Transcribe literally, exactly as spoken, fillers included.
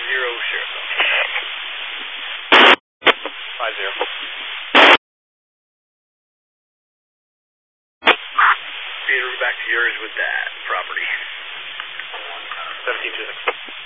zero, Sheriff. Five zero. Peter, back to yours with that property. Seventeen two six.